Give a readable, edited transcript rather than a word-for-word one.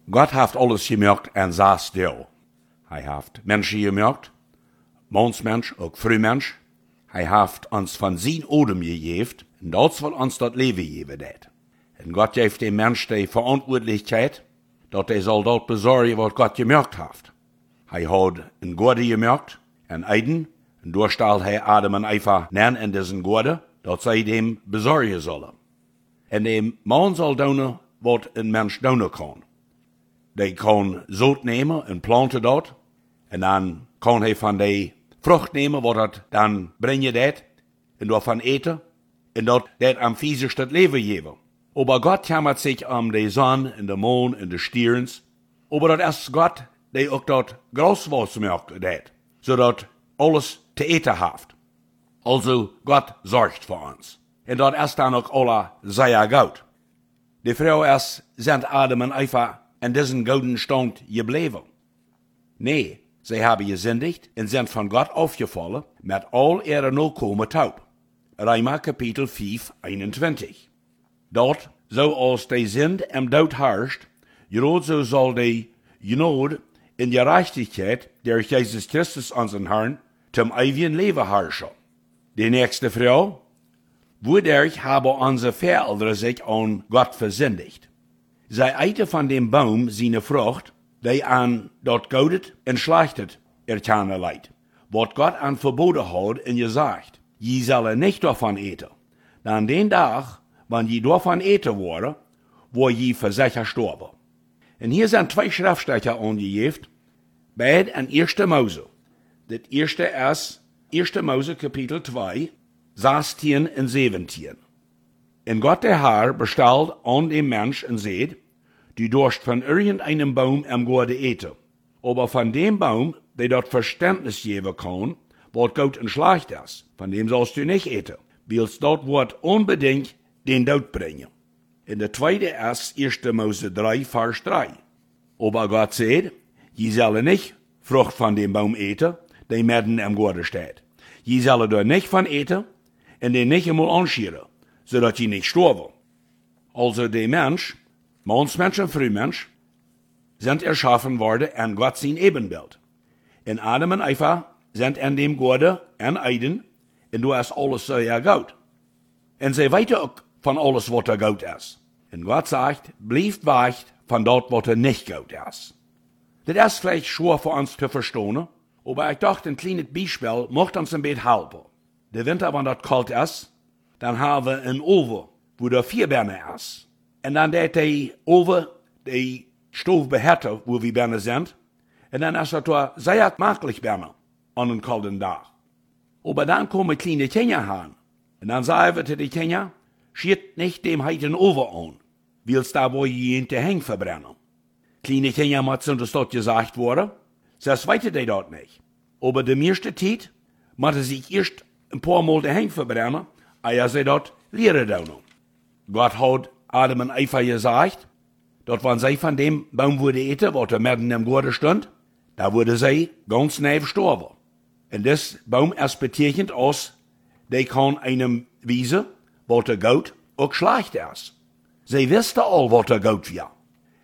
Gott heeft alles gemaakt en saß stil. Hij heeft mensen gemaakt, mensmensch, ook vrouwmensch. Hij heeft ons van zijn odem gegeven, en dat zal ons dat leven geven dat. En God geeft dem mens die verantwoordelijkheid, dat hij zal dat bezorgen wat God gemaakt heeft. Hij had een gorde gemaakt, en Eden, en doorstaat hij Adam en Eva neer in deze gorde, dat zij dem bezorgen zullen. En de man zal doen wat een mens doen kan. Die kan zout nemen en planten dat, en dan kan hij van die vrucht nemen, wat dat dan brengt dat, en daarvan eten, en dat am viezigst het leven geven. Aber Gott kümmert sich de zon en de maan en de stierns, aber dat is God die ook dat großwas maakt dat, zodat alles te eten heeft. Also Gott zorgt voor ons. En dat is dan ook alle zeer goed. De vrouw is, zijn Adam en Eva in diesen gouden stand gebleven. Nee, zij hebben gesündigt en zijn van God afgevallen met al ihre Nachkommen taub. Römer Kapitel 5, 21. Dort, zoals de Sünd en dood heerst, gerade so soll de Gnade in Gerechtigkeit der Jesus Christus unseren Herrn zum ewigen Leben herrschen. Die nächste Frau, wodurch haben unsere Väter sich an Gott versündigt. Zij eten van dem Baum seine Frucht, die an dort goudet en schlechtet erkennen leid. Wat Gott an verboden hat en gesagt, je zullen nicht davon eten. Dan den Tag, wann je davon eten worden, wo je für sich gestorben. En hier sind zwei Schriftstücke angegeben, beide in 1. Mose. Das erste ist 1. Mose Kapitel 2, 16 und 17. En Gott der Herr bestellt an dem Mensch und sagt, du darfst von irgendeinem Baum am Garten eten, aber von dem Baum, der dort Verständnis geben kann, was gut und schlecht ist, von dem sollst du nicht eten, weil dort wird unbedingt den Tod bringen. In der zweite ist 1. Mose 3, Vers 3. Aber Gott sagt, je sollen nicht Frucht von dem Baum eten, der mitten am Garten steht. Je sollen dort nicht von eten und den nicht einmal anschieren, zodat je nicht sterben. Also der Mensch, Mannsmensch und Frühmensch, sind erschaffen worden an Gott sein Ebenbild. In Adam und Eva sind in dem Garten en Eden, und du hast alles sehr gut. Und sie weten auch von alles, was er gut ist. Und Gott sagt, bleibt weg von dort, was er nicht gut ist. Das ist vielleicht schwer für uns zu verstehen, aber ich dachte, ein kleines Beispiel macht uns ein bisschen helfen. Der Winter, wenn das kalt ist, dann haben wir einen Oven, wo der 4 Birnen ist. Und dann der Oven, die Stove behärtet, wo wir Birnen sind. Und dann ist das sehr möglich Birnen an einem kalten Tag. Aber dann kommen kleine Kinder an. Und dann sagen wir zu den Kindern, schiert nicht dem heiten Oven an, willst da wo je in der Hänge verbrennen. Kleine Kinder müssen das dort gesagt worden, das weiter die dort nicht. Aber der meiste Zeit müssen sich erst ein paar Mal der Hänge verbrennen, als sie dort lehren tun. Gott hat Adam und Eva gesagt, dort wenn sie von dem Baum würde eten, was da mitten im Garten stand, da würde sie ganz neu sterben. Und das Baum ist beteugend aus, die kann einem wiesen, was der gut auch schlecht ist. Sie wissen all, was der gut wird.